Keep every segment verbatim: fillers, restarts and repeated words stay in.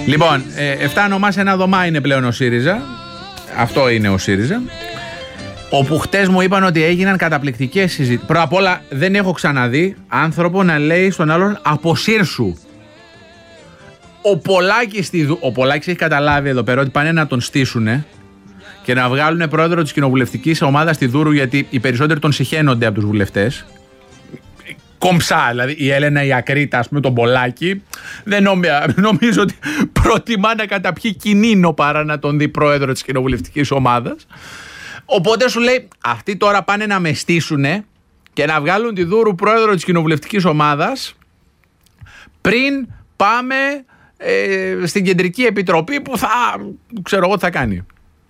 Λοιπόν, εφτά ονομά σε ένα δωμά είναι πλέον ο ΣΥΡΙΖΑ. Αυτό είναι ο ΣΥΡΙΖΑ. Όπου χτες μου είπαν ότι έγιναν καταπληκτικές συζητήσεις. Πρώτα απ' όλα, δεν έχω ξαναδεί άνθρωπο να λέει στον άλλον αποσύρσου. Ο Πολάκης, ο Πολάκης έχει καταλάβει εδώ πέρα ότι πάνε να τον στήσουνε και να βγάλουν πρόεδρο της κοινοβουλευτικής ομάδας στη Δούρου, γιατί οι περισσότεροι τον συχαίνονται από τους βουλευτές. Κομψά, δηλαδή η Έλενα η Ακρίτα, ας πούμε, τον Πολάκη, δεν νομίζω, νομίζω ότι προτιμά να καταπιεί κινήνο παρά να τον δει πρόεδρο της κοινοβουλευτικής ομάδας. Οπότε σου λέει, αυτοί τώρα πάνε να με στήσουνε και να βγάλουν τη Δούρου πρόεδρο της κοινοβουλευτικής ομάδας πριν πάμε ε, στην κεντρική επιτροπή που θα, ξέρω εγώ τι θα κάνει.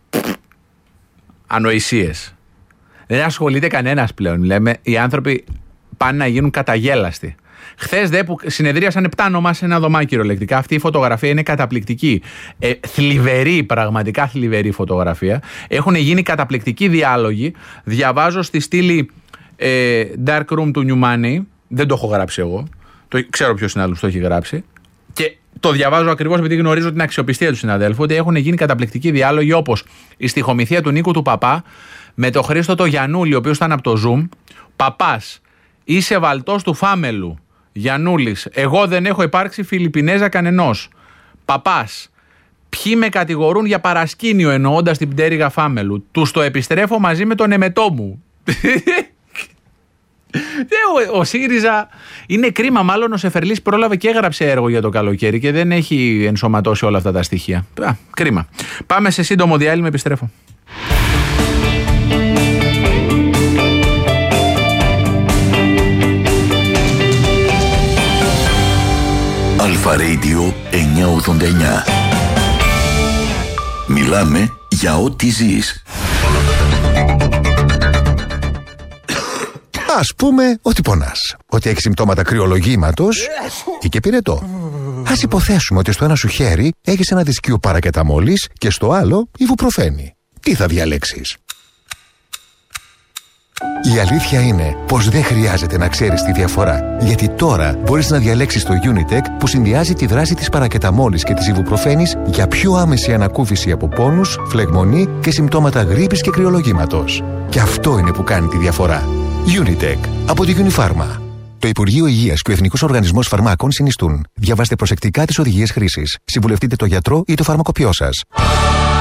Ανοησίες. Δεν ασχολείται κανένας πλέον. Λέμε, οι άνθρωποι πάνε να γίνουν καταγέλαστοι. Χθες δε που συνεδρίασαν επτά ονομά σε ένα δωμάκι κυριολεκτικά. Αυτή η φωτογραφία είναι καταπληκτική. Ε, θλιβερή, πραγματικά θλιβερή φωτογραφία. Έχουν γίνει καταπληκτικοί διάλογοι. Διαβάζω στη στήλη ε, Dark Room του New Money. Δεν το έχω γράψει εγώ. Το, ξέρω ποιος συνάδελφος το έχει γράψει. Και το διαβάζω ακριβώς επειδή γνωρίζω την αξιοπιστία του συναδέλφου. Ότι έχουν γίνει καταπληκτικοί διάλογοι, όπως η στιχομυθία του Νίκου του Παπά με τον Χρήστο το Γιαννούλη, ο οποίος ήταν από το Zoom. Παπάς, είσαι βαλτός του Φάμελου. Γιαννούλης, εγώ δεν έχω υπάρξει Φιλιππινέζα κανενός. Παπάς, ποιοι με κατηγορούν για παρασκήνιο εννοώντας την πτέρυγα Φάμελου. Τους το επιστρέφω μαζί με τον εμετό μου. ο, ο ΣΥΡΙΖΑ είναι κρίμα, μάλλον ο Σεφερλής πρόλαβε και έγραψε έργο για το καλοκαίρι και δεν έχει ενσωματώσει όλα αυτά τα στοιχεία. Α, κρίμα. Πάμε σε σύντομο διάλειμμα, επιστρέφω. Αλφα Radio εννιακόσια ογδόντα εννιά. Μιλάμε για ό,τι ζεις. Ας πούμε ότι πονάς, ότι έχεις συμπτώματα κρυολογήματος ή και πυρετό. Ας υποθέσουμε ότι στο ένα σου χέρι έχεις ένα δισκείο παρακεταμόλης και στο άλλο ιβουπροφένη. Τι θα διαλέξεις? Η αλήθεια είναι πως δεν χρειάζεται να ξέρεις τη διαφορά, γιατί τώρα μπορείς να διαλέξεις το Unitec που συνδυάζει τη δράση της παρακεταμόλης και της ιβουπροφένης για πιο άμεση ανακούφιση από πόνους, φλεγμονή και συμπτώματα γρίπης και κρυολογήματος. Και αυτό είναι που κάνει τη διαφορά. Unitec από τη Unifarma. Το Υπουργείο Υγείας και ο Εθνικός Οργανισμός Φαρμάκων συνιστούν. Διαβάστε προσεκτικά τις οδηγίες χρήσης. Συμβουλευτείτε τον γιατρό ή το φαρμακοποιό σας.